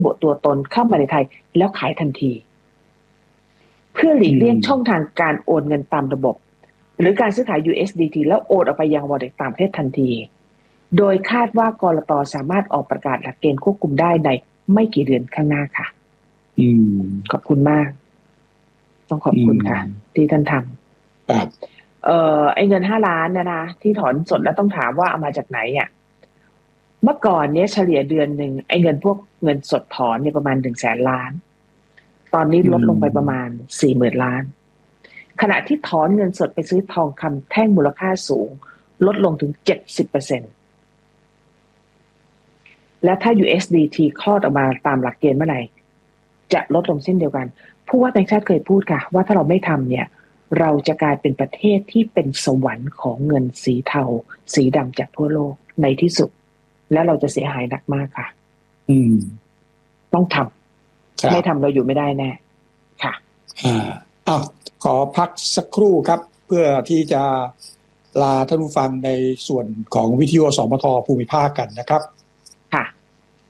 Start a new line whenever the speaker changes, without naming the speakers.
บุตัวตนเข้ามาในไทยแล้วขายทันทีเพื่อหลีกเลี่ยงช่องทางการโอนเงินตามระบบหรือการซื้อขาย USDT แล้วโอนออกไปยัง wallet ต่างประเทศทันทีโดยคาดว่ากลต.สามารถออกประกาศหลักเกณฑ์ควบคุมได้ในไม่กี่เดือนข้างหน้าค่ะขอบคุณมากต้องขอบคุณค่ะที่ท่านทำไอ้เงิน5 ล้านนะที่ถอนสดแล้วต้องถามว่าเอามาจากไหนอ่ะเมื่อก่อนเนี้ยเฉลี่ยเดือนหนึ่งไอ้เงินพวกเงินสดถอนเนี่ยประมาณ100,000 ล้านตอนนี้ลดลงไปประมาณ40,000 ล้านขณะที่ถอนเงินสดไปซื้อทองคำแท่งมูลค่าสูงลดลงถึง 70%และถ้า USDT คลอดออกมาตามหลักเกณฑ์เมื่อไหร่จะลดลงเช่นเดียวกันผู้ว่าต่างชาติเคยพูดค่ะว่าถ้าเราไม่ทำเนี่ยเราจะกลายเป็นประเทศที่เป็นสวรรค์ของเงินสีเทาสีดำจากทั่วโลกในที่สุดและเราจะเสียหายหนักมากค่ะต้องทำไม่ทำเราอยู่ไม่ได้แน่ค่ะ
ขอพักสักครู่ครับเพื่อที่จะลาท่านผู้ฟังในส่วนของวิทยุสมทภูมิภาคกันนะครับ